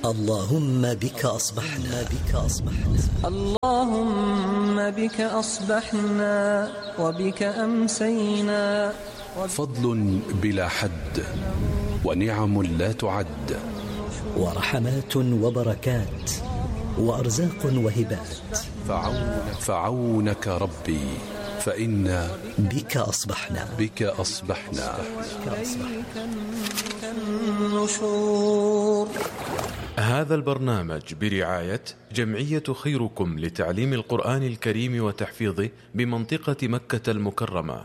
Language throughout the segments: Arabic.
اللهم بك أصبحنا اللهم بك أصبحنا وبك أمسينا. فضل بلا حد ونعم لا تعد، ورحمات وبركات وأرزاق وهبات. فعونك ربي فإنا بك أصبحنا النشور. هذا البرنامج برعاية جمعية خيركم لتعليم القرآن الكريم وتحفيظه بمنطقة مكة المكرمة.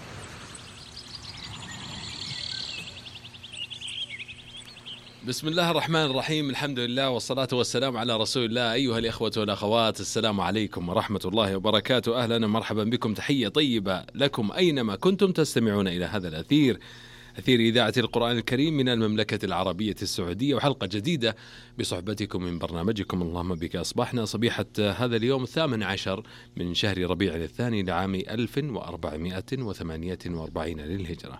بسم الله الرحمن الرحيم، الحمد لله والصلاة والسلام على رسول الله. أيها الإخوة والأخوات، السلام عليكم ورحمة الله وبركاته. أهلا ومرحبا بكم، تحية طيبة لكم أينما كنتم تستمعون إلى هذا الأثير، أثير إذاعة القرآن الكريم من المملكة العربية السعودية، وحلقة جديدة بصحبتكم من برنامجكم اللهم بك أصبحنا، صبيحة هذا اليوم 18 من شهر ربيع الثاني لعام 1448 للهجرة.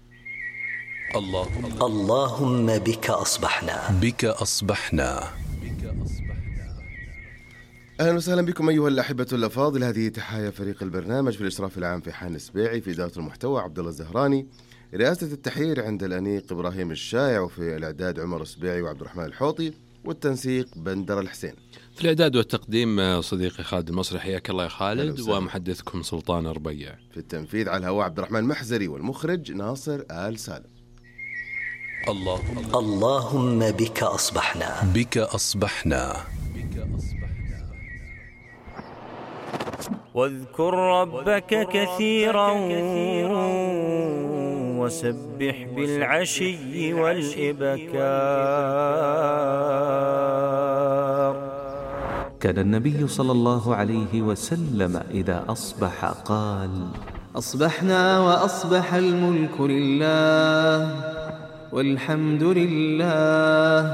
اللهم بك أصبحنا. أهلا وسهلا بكم أيها الأحبة الأفاضل. هذه تحايا فريق البرنامج في الإشراف العام في حان السبيعي، في إدارة المحتوى عبد الله الزهراني، رئاسة التحرير عند الأنيق إبراهيم الشايع، وفي الإعداد عمر السبيعي وعبد الرحمن الحوطي، والتنسيق بندر الحسين. في الإعداد والتقديم صديقي خالد المصري، حياك الله يا خالد، ومحدثكم سلطان ربيع. في التنفيذ على الهواء عبد الرحمن محزري، والمخرج ناصر آل سالم. اللهم بك أصبحنا. واذكر ربك كثيرا وسبح بالعشي والإبكار. كان النبي صلى الله عليه وسلم إذا أصبح قال: أصبحنا وأصبح الملك لله والحمد لله،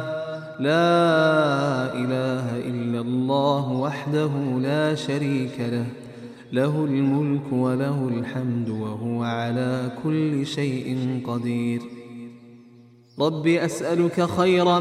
لا إله إلا الله وحده لا شريك له، له الملك وله الحمد وهو على كل شيء قدير. رب أسألك خير